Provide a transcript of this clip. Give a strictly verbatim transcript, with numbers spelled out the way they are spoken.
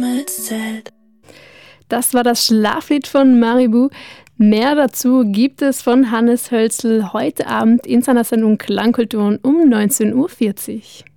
Das war das Schlaflied von Maribou. Mehr dazu gibt es von Hannes Hölzl heute Abend in seiner Sendung Klangkulturen um neunzehn Uhr vierzig.